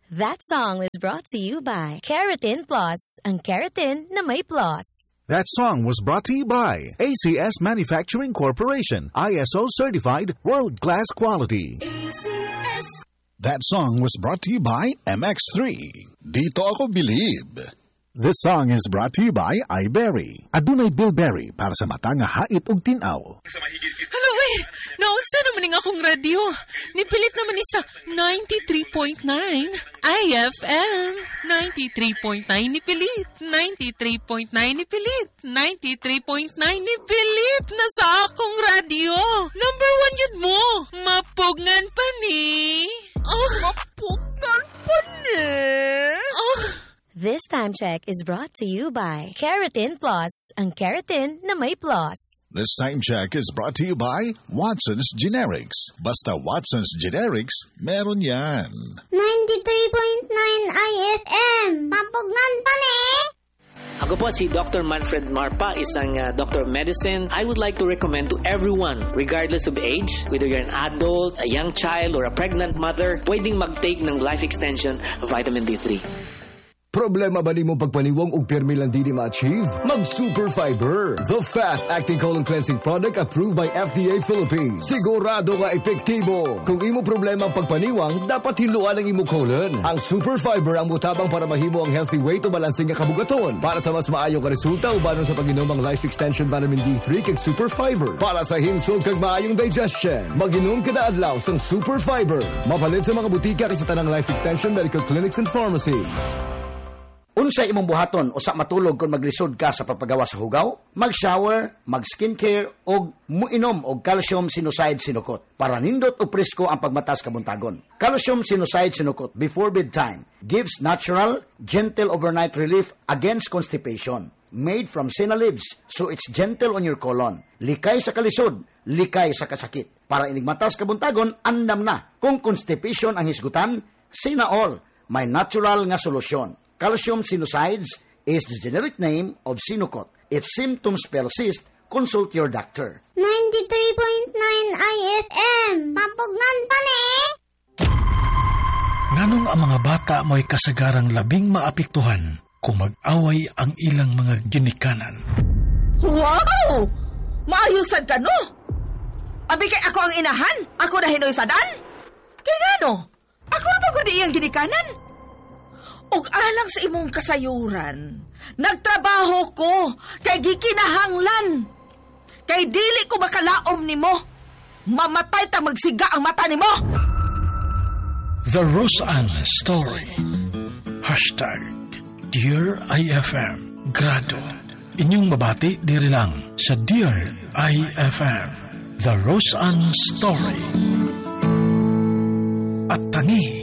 That song was brought to you by Keratin Plus, ang keratin na may plus. That song was brought to you by ACS Manufacturing Corporation, ISO certified world-class quality. ACS. That song was brought to you by MX3. Dito ako bilib. This song is brought to you by iBerry. Adunay Bilberry para sa mata nga hait ug tin-aw. Hello, naunsa naman akong radyo. Nipilit naman ni sa 93.9 IFM. 93.9 nipilit. 93.9 nipilit. 93.9 nipilit na sa akong radyo. Number 1 yun mo. Mapugngan pa ni. Mapugngan pa ni. This time check is brought to you by Keratin Plus, ang keratin na may plus. This time check is brought to you by Watson's Generics. Basta Watson's Generics, meron yan. 93.9 IFM. Mapugnan pa ni. Ako po si Dr. Manfred Marpa, isang doctor of medicine. I would like to recommend to everyone, regardless of age, whether you're an adult, a young child, or a pregnant mother, pwedeng mag-take ng life extension vitamin D3. Problema ba ni mo pagpaniwang og permi lang di ma-achieve? Mag-Super Fiber, the fast-acting colon cleansing product approved by FDA Philippines. Sigurado nga epektibo. Kung imo problema ang pagpaniwang, dapat hiluan ang imo colon. Ang Super Fiber ang mutabang para mahimo ang healthy way to balansing nga kabugaton. Para sa mas maayo ka resulta, ubanon sa pag-inom ang Life Extension Vitamin D3 kag Super Fiber. Para sa himsog kag maayong digestion, mag-inom kada adlaw sang Super Fiber. Mapalit sa mga butika kay sa tanang Life Extension Medical Clinics and Pharmacies. Unsay imong buhaton usa matulog kung maglisod ka sa pagpagawa sa hugaw, mag-shower, mag-skincare og muinom og calcium sinucide sinukot para nindot o presko ang pagmatas kabuntagon. Calcium sinucide sinukot before bedtime gives natural, gentle overnight relief against constipation. Made from senna leaves, so it's gentle on your colon. Likay sa kalisod, likay sa kasakit. Para inigmatas kabuntagon, andam na. Kung constipation ang hisgutan, sina all, may natural nga solusyon. Calcium Sinucides is the generic name of Sinocot. If symptoms persist, consult your doctor. 93.9 IFM. Mapugnan pa ni. Nganong ang mga bata mo'y kasagarang labing maapektuhan kung mag-away ang ilang mga ginikanan. Wow! Maayusan ka, no? Abi kay ako ang inahan? Ako na hinoy sadan? Kaya gano? Ako na ba ko di iyang ginikanan? Og alang sa imong kasayuran, nagtrabaho ko, kay gikinahanglan. Kay dili ko makalaom nimo. Mamatay ta magsiga ang mata nimo. The Roseanne Story. #Dear IFM Grado. Inyong mabati diri lang sa Dear IFM. The Roseanne Story. At tangi